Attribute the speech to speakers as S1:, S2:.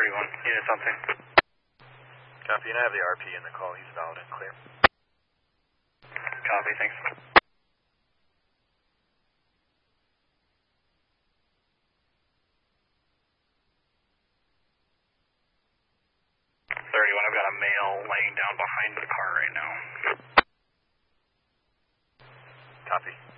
S1: Unit something.
S2: Copy, and I have the RP in the call. He's valid and clear.
S1: Copy, thanks. 31, I've got a male laying down behind the car right now.
S2: Copy.